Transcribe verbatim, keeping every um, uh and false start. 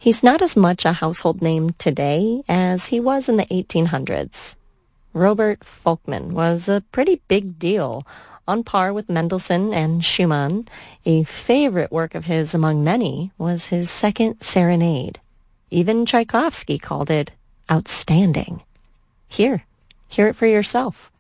He's not as much a household name today as he was in the eighteen hundreds. Robert Folkman was a pretty big deal, on par with Mendelssohn and Schumann. A favorite work of his among many was his Second Serenade. Even Tchaikovsky called it outstanding. Here, hear it for yourself.